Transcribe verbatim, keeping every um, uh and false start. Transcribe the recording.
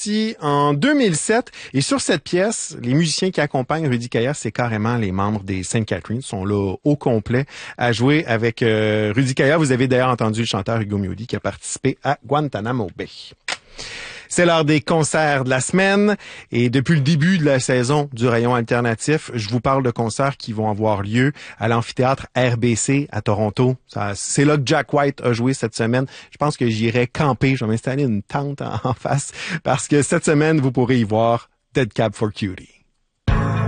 sorti en deux mille sept. Et sur cette pièce, les musiciens qui accompagnent Rudy Kaya, c'est carrément les membres des Sainte Catherine. Ils sont là au complet à jouer avec euh, Rudy Kaya. Vous avez d'ailleurs entendu le chanteur Hugo Miodi qui a participé à Guantanamo Bay. C'est l'heure des concerts de la semaine et depuis le début de la saison du Rayon Alternatif, je vous parle de concerts qui vont avoir lieu à l'amphithéâtre R B C à Toronto. Ça, c'est là que Jack White a joué cette semaine. Je pense que j'irai camper, je vais m'installer une tente en, en face parce que cette semaine, vous pourrez y voir Dead Cab for Cutie.